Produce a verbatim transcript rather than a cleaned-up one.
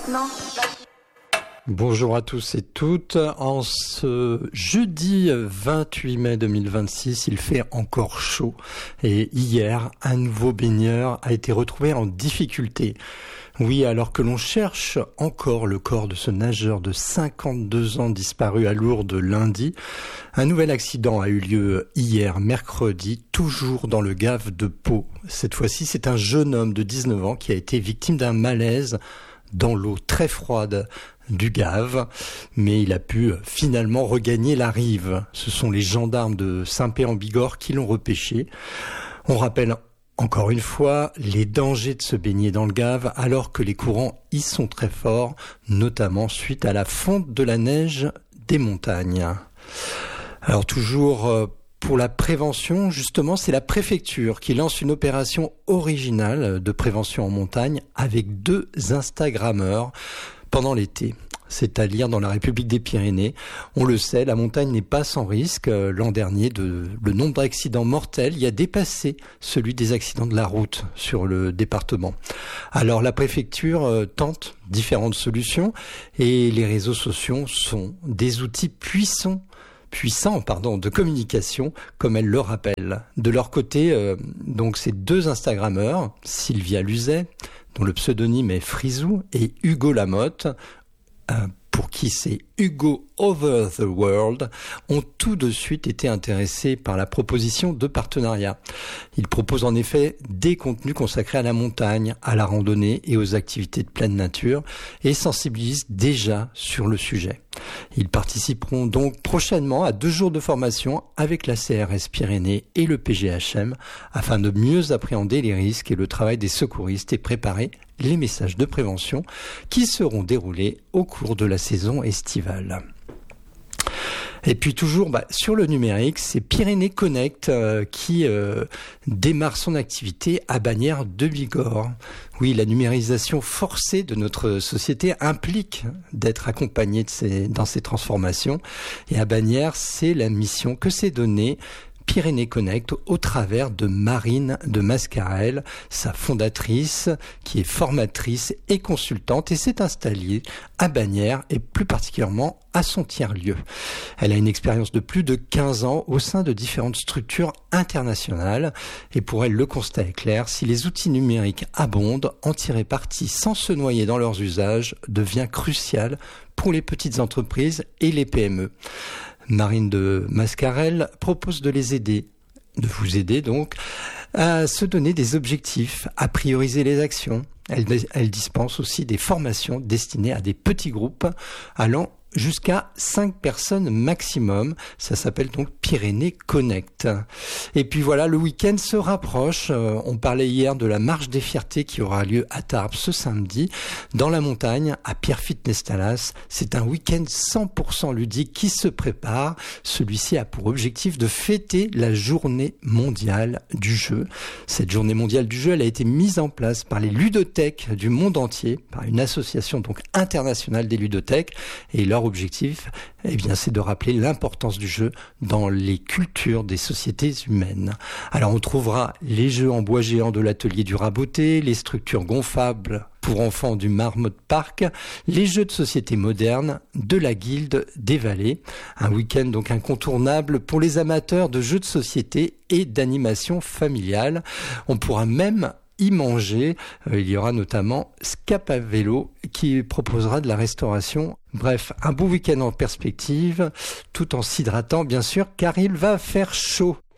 Non. Bonjour à tous et toutes. En ce jeudi vingt-huit mai deux mille vingt-six, il fait encore chaud. Et hier, un nouveau baigneur a été retrouvé en difficulté. Oui, alors que l'on cherche encore le corps de ce nageur de cinquante-deux ans disparu à Lourdes lundi, un nouvel accident a eu lieu hier mercredi, toujours dans le Gave de Pau. Cette fois-ci, c'est un jeune homme de dix-neuf ans qui a été victime d'un malaise dans l'eau très froide du Gave, mais il a pu finalement regagner la rive. Ce sont les gendarmes de Saint-Pé-en-Bigorre qui l'ont repêché. On rappelle encore une fois les dangers de se baigner dans le Gave alors que les courants y sont très forts, notamment suite à la fonte de la neige des montagnes. Alors toujours pour la prévention, justement, c'est la préfecture qui lance une opération originale de prévention en montagne avec deux Instagrammeurs pendant l'été. C'est à lire dans la République des Pyrénées. On le sait, la montagne n'est pas sans risque. L'an dernier, de, le nombre d'accidents mortels y a dépassé celui des accidents de la route sur le département. Alors la préfecture euh, tente différentes solutions et les réseaux sociaux sont des outils puissants puissant pardon, de communication, comme elle le rappelle. De leur côté, euh, donc ces deux Instagrammeurs, Sylvia Luzet, dont le pseudonyme est Frisou, et Hugo Lamotte, euh, pour qui c'est Hugo Over the World, ont tout de suite été intéressés par la proposition de partenariat. Ils proposent en effet des contenus consacrés à la montagne, à la randonnée et aux activités de pleine nature et sensibilisent déjà sur le sujet. Ils participeront donc prochainement à deux jours de formation avec la C R S Pyrénées et le P G H M afin de mieux appréhender les risques et le travail des secouristes et préparer les messages de prévention qui seront déroulés au cours de la saison estivale. Et puis toujours bah, sur le numérique, c'est Pyrénées Connect euh, qui euh, démarre son activité à Bagnères de Bigorre. Oui, la numérisation forcée de notre société implique d'être accompagné de ces, dans ces transformations. Et à Bagnères, c'est la mission que s'est donnée Pyrénées Connect au travers de Marine de Mascarel, sa fondatrice, qui est formatrice et consultante et s'est installée à Bagnères et plus particulièrement à son tiers-lieu. Elle a une expérience de plus de quinze ans au sein de différentes structures internationales et pour elle, le constat est clair, si les outils numériques abondent, en tirer parti sans se noyer dans leurs usages devient crucial pour les petites entreprises et les P M E. Marine de Mascarel propose de les aider, de vous aider donc, à se donner des objectifs, à prioriser les actions. Elle, elle dispense aussi des formations destinées à des petits groupes allant jusqu'à cinq personnes maximum. Ça s'appelle donc Pyrénées Connect. Et puis voilà, le week-end se rapproche. Euh, on parlait hier de la marche des fiertés qui aura lieu à Tarbes ce samedi. Dans la montagne, à Pierrefitte-Nestalas, c'est un week-end cent pour cent ludique qui se prépare. Celui-ci a pour objectif de fêter la journée mondiale du jeu. Cette journée mondiale du jeu, elle a été mise en place par les ludothèques du monde entier, par une association donc internationale des ludothèques. Et leur objectif, eh bien, c'est de rappeler l'importance du jeu dans les cultures des sociétés humaines. Alors, on trouvera les jeux en bois géant de l'atelier du Raboté, les structures gonflables pour enfants du Marmot Park, les jeux de société modernes de la Guilde des Vallées. Un week-end donc incontournable pour les amateurs de jeux de société et d'animation familiale. On pourra même y manger. Euh, il y aura notamment Scap à vélo qui proposera de la restauration. Bref, un beau week-end en perspective, tout en s'hydratant bien sûr, car il va faire chaud.